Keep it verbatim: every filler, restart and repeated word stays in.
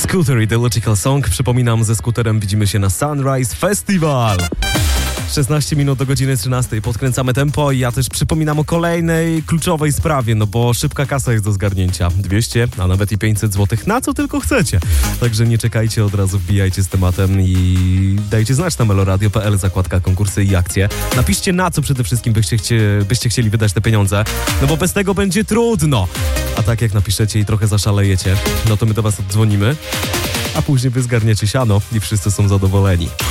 Scooter i The Logical Song. Przypominam, ze Scooterem widzimy się na Sunrise Festival. szesnaście minut do godziny trzynastej. Podkręcamy tempo i ja też przypominam o kolejnej kluczowej sprawie, no bo szybka kasa jest do zgarnięcia. dwieście, a nawet i pięćset złotych, na co tylko chcecie. Także nie czekajcie, od razu wbijajcie z tematem i dajcie znać na meloradio kropka p l, zakładka konkursy i akcje. Napiszcie, na co przede wszystkim byście, chcie, byście chcieli wydać te pieniądze, no bo bez tego będzie trudno. A tak jak napiszecie i trochę zaszalejecie, no to my do was oddzwonimy, a później wy zgarniecie siano i wszyscy są zadowoleni.